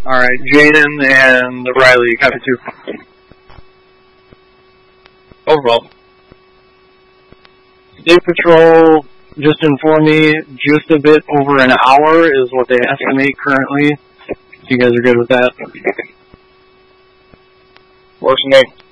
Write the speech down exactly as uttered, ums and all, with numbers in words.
Alright, Jaden and Riley, copy two. Overall. State Patrol just informed me just a bit over an hour is what they estimate currently. If you guys are good with that. Works for me.